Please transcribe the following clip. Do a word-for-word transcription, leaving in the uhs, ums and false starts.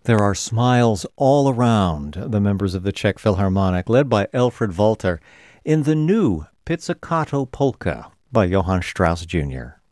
There are smiles all around the members of the Czech Philharmonic, led by Elfrid Walter, in the new Pizzicato Polka by Johann Strauss Junior